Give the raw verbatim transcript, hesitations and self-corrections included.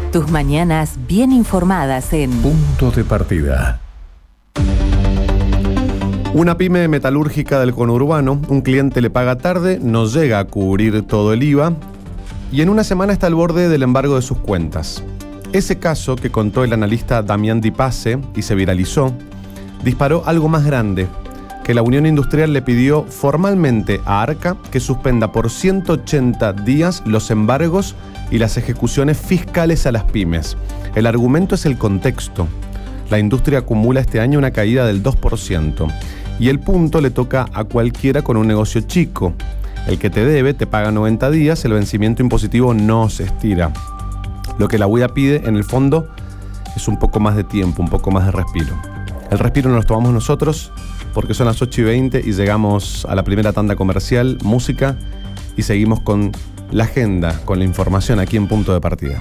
Tus mañanas bien informadas en Punto de Partida. Una pyme metalúrgica del conurbano, un cliente le paga tarde, no llega a cubrir todo el I V A y en una semana está al borde del embargo de sus cuentas. Ese caso que contó el analista Damián Di Pace y se viralizó, disparó algo más grande, que la Unión Industrial le pidió formalmente a Arca que suspenda por ciento ochenta días los embargos y las ejecuciones fiscales a las pymes. El argumento es el contexto. La industria acumula este año una caída del dos por ciento y el punto le toca a cualquiera con un negocio chico. El que te debe te paga noventa días, el vencimiento impositivo no se estira. Lo que la U I A pide, en el fondo, es un poco más de tiempo, un poco más de respiro. El respiro nos lo tomamos nosotros porque son las ocho y veinte y llegamos a la primera tanda comercial, música, y seguimos con la agenda, con la información aquí en Punto de Partida.